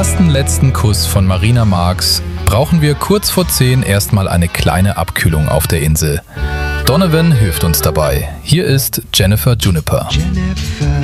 ersten letzten Kuss von Marina Marx brauchen wir kurz vor 10 erstmal eine kleine Abkühlung auf der Insel. Donovan hilft uns dabei. Hier ist Jennifer Juniper. Jennifer.